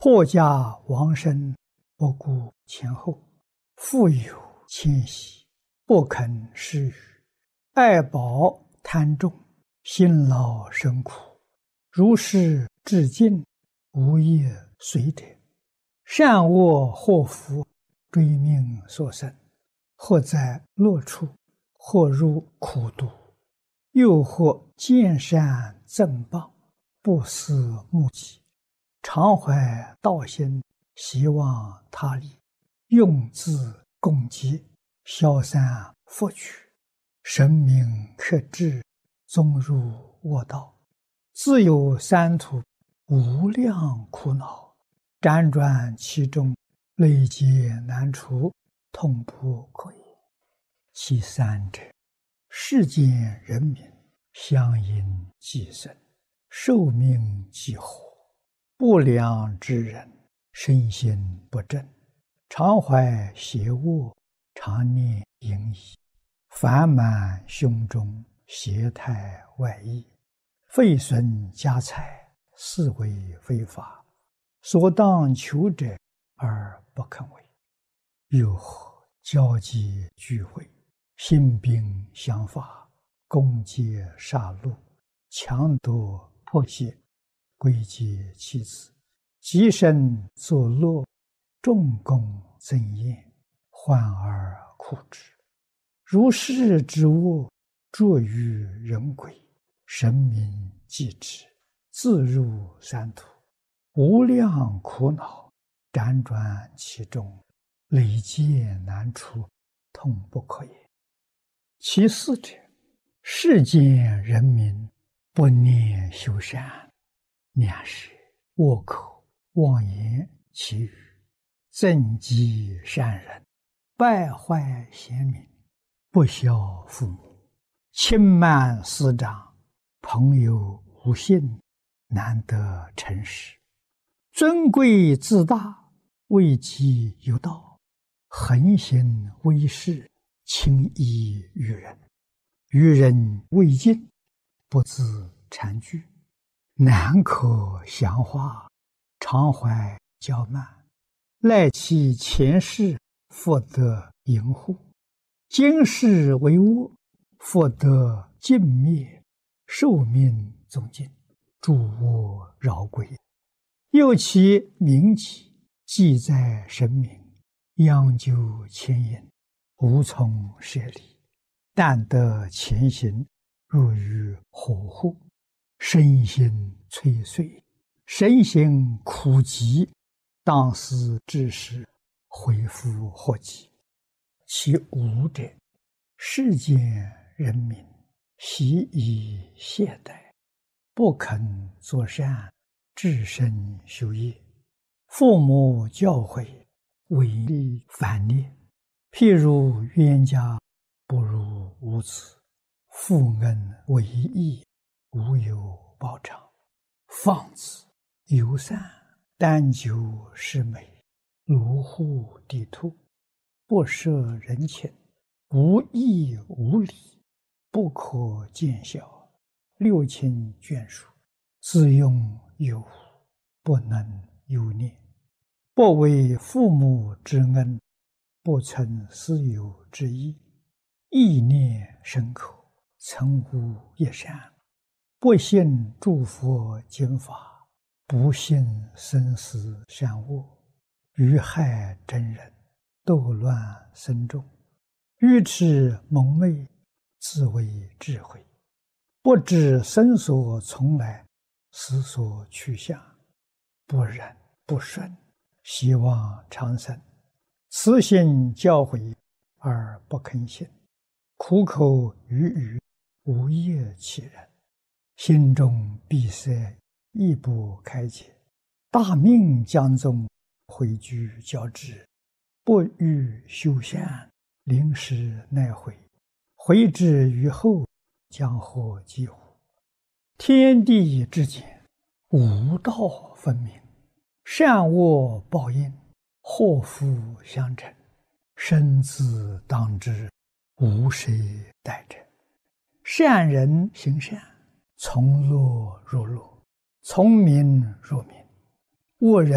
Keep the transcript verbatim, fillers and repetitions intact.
破家亡身，不顾前后；富有迁徙，不肯施予；爱宝贪重，辛劳生苦。如是至尽，无业随者。善恶祸福，追命所生，或在乐处，或入苦毒，又或见善赠报，不思目己，常怀道心，希望他利，用自共济，消散福取，神明克制，终入恶道，自有三途，无量苦恼，辗转其中，累劫难除，痛不可言。其三者，世间人民相因寄生，寿命几乎，不良之人，身心不正，常怀邪恶，常念淫逸，烦满胸中，邪态外溢，废损家财，是为非法，所当求者而不肯为。又或交际聚会，兴兵相伐，攻击杀戮，强夺迫胁，归结妻子，极身作乐，重功增艳，患而苦之。如是之恶，著于人鬼，神明继之，自入三途，无量苦恼，辗转其中，累劫难除，痛不可言。其四者，世间人民不念修善，两是恶口妄言其语，增击善人，败坏贤民，不孝父母，轻慢师长，朋友无信，难得诚实，尊贵自大，位极有道，横行威势，轻易于人，于人未尽，不自惭惧，难可详化，常怀骄慢，赖其前世，复得淫护，今世为恶，复得尽灭，寿命终尽，诸恶饶归。又其名己，记在神明，央究牵引，无从舍离，但得前行，入于火户，身心摧碎，身心苦极，当思至时，恢复祸及。其五者，世间人民习以懈怠，不肯作善，至身修业，父母教诲，违逆反逆，譬如冤家不如无子，负恩为义，无有报偿，放子游散，单求是美，卢户地兔，不摄人情，无义无礼，不可见效，六亲眷属，自用有无，不能忧念，不为父母之恩，不存私有之意，意念深刻，曾无一善，不信诸佛经法，不信生死善恶，于害真人，斗乱僧众，愚痴蒙昧，自为智慧，不知生所从来，死所去向，不忍不顺，希望长生，慈心教诲而不肯信，苦口语语，无业其人，心中闭塞，亦不开解，大命将终，回居交织，不欲修善，临时奈悔，悔之于后，将获几乎？天地之间，五道分明，善恶报应，祸福相承，生自当之，无谁代者。善人行善，从乐入乐，从名入名；恶人